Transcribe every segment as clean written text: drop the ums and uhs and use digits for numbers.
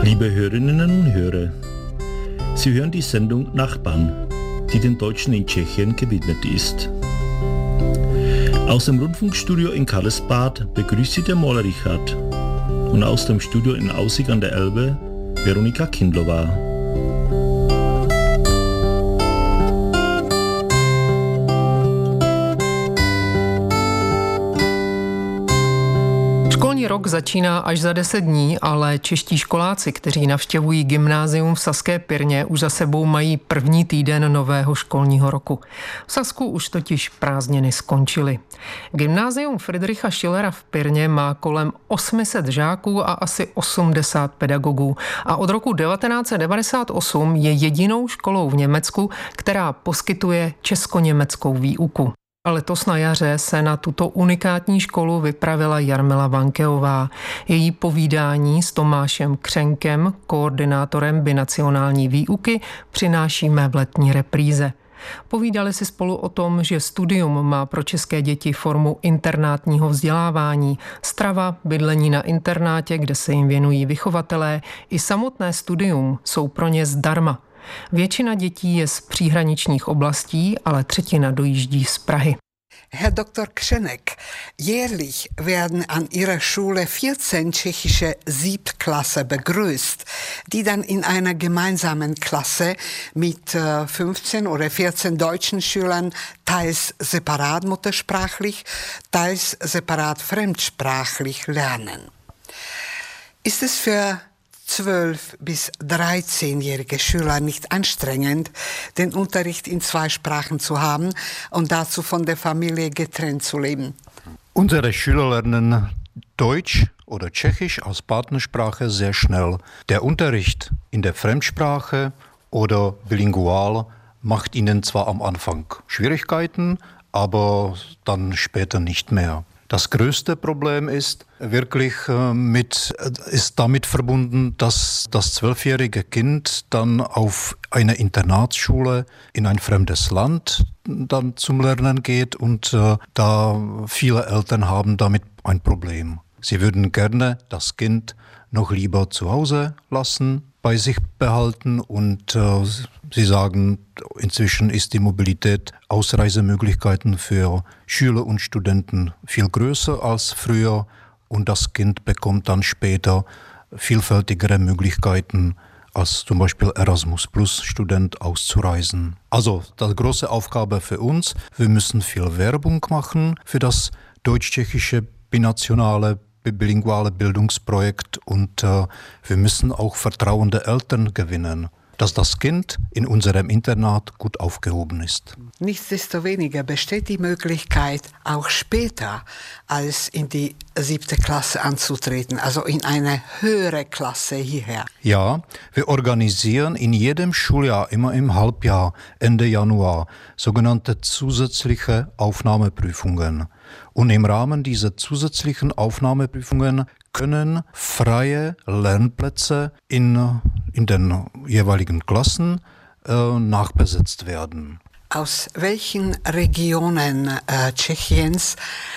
Liebe Hörerinnen und Hörer, Sie hören die Sendung Nachbarn, die den Deutschen in Tschechien gewidmet ist. Aus dem Rundfunkstudio in Karlsbad begrüßt Sie der Maler Richard und aus dem Studio in Aussig an der Elbe Veronika Kindlova. Školní rok začíná až za 10 dní, ale čeští školáci, kteří navštěvují gymnázium v Saské Pirně, už za sebou mají první týden nového školního roku. V Sasku už totiž prázdniny skončily. Gymnázium Friedricha Schillera v Pirně má kolem 800 žáků a asi 80 pedagogů. A od roku 1998 je jedinou školou v Německu, která poskytuje česko-německou výuku. A letos na jaře se na tuto unikátní školu vypravila Jarmila Vankeová. Její povídání s Tomášem Křenkem, koordinátorem binacionální výuky, přinášíme v letní repríze. Povídali si spolu o tom, že studium má pro české děti formu internátního vzdělávání. Strava, bydlení na internátě, kde se jim věnují vychovatelé, i samotné studium jsou pro ně zdarma. Většina dětí je z příhraničních oblastí, ale třetina dojíždí z Prahy. Herr Dr. Křenek, jährlich werden an Ihrer Schule 14 tschechische Siebtklasse begrüßt, die dann in einer gemeinsamen Klasse mit 15 oder 14 deutschen Schülern teils separat muttersprachlich, teils separat fremdsprachlich lernen. Ist es für 12- bis 13-jährige Schüler nicht anstrengend, den Unterricht in 2 Sprachen zu haben und dazu von der Familie getrennt zu leben? Unsere Schüler lernen Deutsch oder Tschechisch als Partnersprache sehr schnell. Der Unterricht in der Fremdsprache oder bilingual macht ihnen zwar am Anfang Schwierigkeiten, aber dann später nicht mehr. Das größte Problem ist damit verbunden, dass das 12-jährige Kind dann auf eine Internatsschule in ein fremdes Land dann zum Lernen geht und da viele Eltern haben damit ein Problem. Sie würden gerne das Kind noch lieber zu Hause lassen, bei sich behalten und sie sagen, inzwischen ist die Mobilität, Ausreisemöglichkeiten für Schüler und Studenten viel größer als früher und das Kind bekommt dann später vielfältigere Möglichkeiten als zum Beispiel Erasmus-Plus-Student auszureisen. Also die große Aufgabe für uns, wir müssen viel Werbung machen für das deutsch-tschechische binationale bilinguale Bildungsprojekt und wir müssen auch vertrauende Eltern gewinnen, dass das Kind in unserem Internat gut aufgehoben ist. Nichtsdestoweniger besteht die Möglichkeit, auch später als in die 7. Klasse anzutreten, also in eine höhere Klasse hierher. Ja, wir organisieren in jedem Schuljahr, immer im Halbjahr, Ende Januar, sogenannte zusätzliche Aufnahmeprüfungen. Und im Rahmen dieser zusätzlichen Aufnahmeprüfungen können freie Lernplätze in den jeweiligen Klassen nachbesetzt werden. Aus welchen Regionen Tschechiens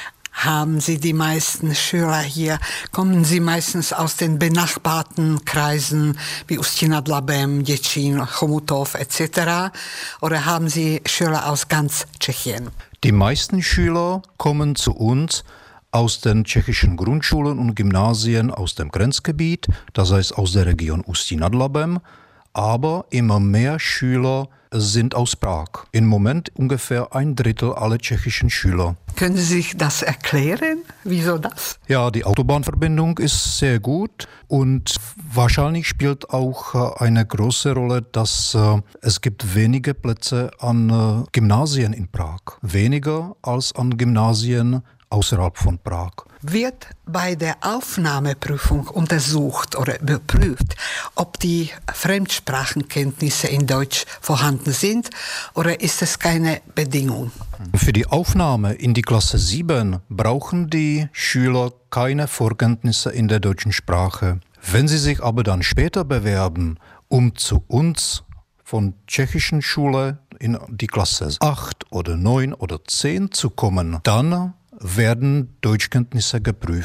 haben Sie die meisten Schüler hier? Kommen Sie meistens aus den benachbarten Kreisen wie Ústí nad Labem, Děčín, Chomutov etc. Oder haben Sie Schüler aus ganz Tschechien? Die meisten Schüler kommen zu uns aus den tschechischen Grundschulen und Gymnasien aus dem Grenzgebiet, das heißt aus der Region Ústí nad Labem, aber immer mehr Schüler sind aus Prag. Im Moment ungefähr 1/3 aller tschechischen Schüler. Können Sie sich das erklären? Wieso das? Ja, die Autobahnverbindung ist sehr gut und wahrscheinlich spielt auch eine große Rolle, dass es gibt wenige Plätze an Gymnasien in Prag. Weniger als an Gymnasien außerhalb von Prag. Wird bei der Aufnahmeprüfung untersucht oder überprüft, ob die Fremdsprachenkenntnisse in Deutsch vorhanden sind oder ist es keine Bedingung? Für die Aufnahme in die Klasse 7 brauchen die Schüler keine Vorkenntnisse in der deutschen Sprache. Wenn sie sich aber dann später bewerben, um zu uns von tschechischen Schule in die Klasse 8 oder 9 oder 10 zu kommen, dann werden Deutschkenntnisse geprüft.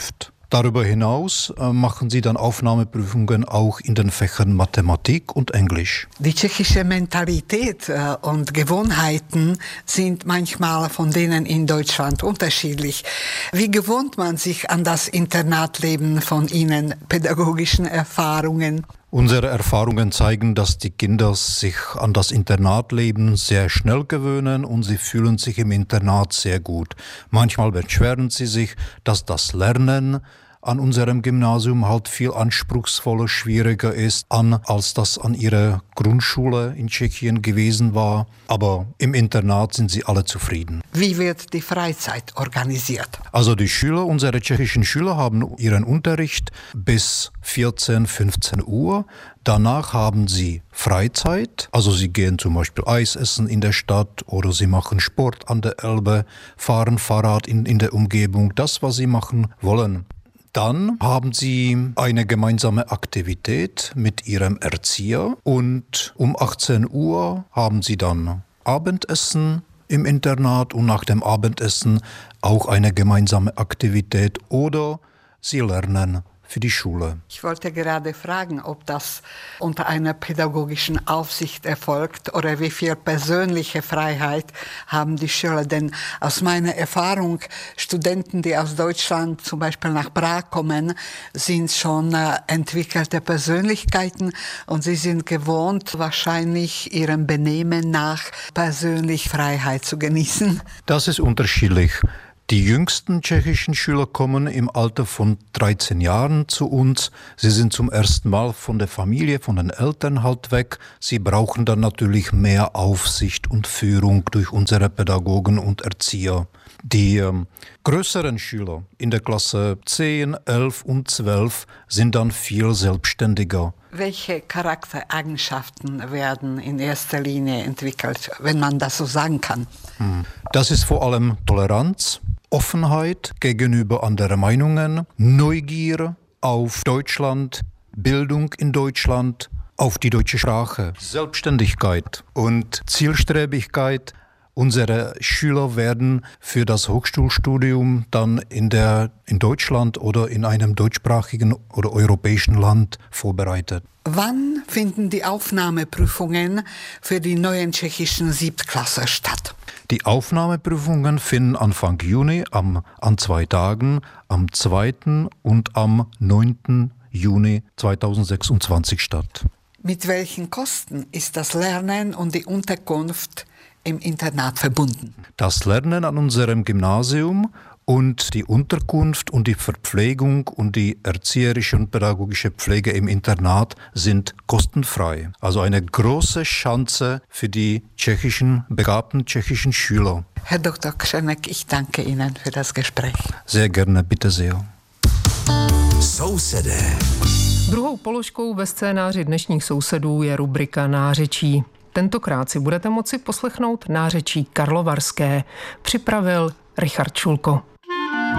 Darüber hinaus machen sie dann Aufnahmeprüfungen auch in den Fächern Mathematik und Englisch. Die tschechische Mentalität und Gewohnheiten sind manchmal von denen in Deutschland unterschiedlich. Wie gewöhnt man sich an das Internatleben von Ihnen, pädagogischen Erfahrungen? Unsere Erfahrungen zeigen, dass die Kinder sich an das Internatleben sehr schnell gewöhnen und sie fühlen sich im Internat sehr gut. Manchmal beschweren sie sich, dass das Lernen an unserem Gymnasium halt viel anspruchsvoller, schwieriger ist, als das an ihrer Grundschule in Tschechien gewesen war. Aber im Internat sind sie alle zufrieden. Wie wird die Freizeit organisiert? Also die Schüler, unsere tschechischen Schüler haben ihren Unterricht bis 14, 15 Uhr. Danach haben sie Freizeit, also sie gehen zum Beispiel Eis essen in der Stadt oder sie machen Sport an der Elbe, fahren Fahrrad in der Umgebung, das, was sie machen wollen. Dann haben sie eine gemeinsame Aktivität mit ihrem Erzieher und um 18 Uhr haben sie dann Abendessen im Internat und nach dem Abendessen auch eine gemeinsame Aktivität oder sie lernen für die Schule. Ich wollte gerade fragen, ob das unter einer pädagogischen Aufsicht erfolgt oder wie viel persönliche Freiheit haben die Schüler. Denn aus meiner Erfahrung, Studenten, die aus Deutschland zum Beispiel nach Prag kommen, sind schon entwickelte Persönlichkeiten und sie sind gewohnt, wahrscheinlich ihrem Benehmen nach persönlich Freiheit zu genießen. Das ist unterschiedlich. Die jüngsten tschechischen Schüler kommen im Alter von 13 Jahren zu uns. Sie sind zum ersten Mal von der Familie, von den Eltern halt weg. Sie brauchen dann natürlich mehr Aufsicht und Führung durch unsere Pädagogen und Erzieher. Die größeren Schüler in der Klasse 10, 11 und 12 sind dann viel selbstständiger. Welche Charaktereigenschaften werden in erster Linie entwickelt, wenn man das so sagen kann? Das ist vor allem Toleranz, Offenheit gegenüber anderen Meinungen, Neugier auf Deutschland, Bildung in Deutschland, auf die deutsche Sprache, Selbstständigkeit und Zielstrebigkeit. Unsere Schüler werden für das Hochschulstudium dann in Deutschland oder in einem deutschsprachigen oder europäischen Land vorbereitet. Wann finden die Aufnahmeprüfungen für die neuen tschechischen Siebtklässler statt? Die Aufnahmeprüfungen finden Anfang Juni an 2 Tagen, am 2. und am 9. Juni 2026 statt. Mit welchen Kosten ist das Lernen und die Unterkunft im Internat verbunden? Das Lernen an unserem Gymnasium und die Unterkunft und die Verpflegung und die erzieherische und pädagogische Pflege im Internat sind kostenfrei. Also eine große Chance für die begabten tschechischen Schüler. Herr Dr. Křenek, ich danke Ihnen für das Gespräch. Sehr gerne, bitte sehr. Sousedé. Druhou položkou ve scénáři dnešních sousedů je rubrika Nářečí. Tentokrát si budete moci poslechnout nářečí karlovarské. Připravil Richard Šulko.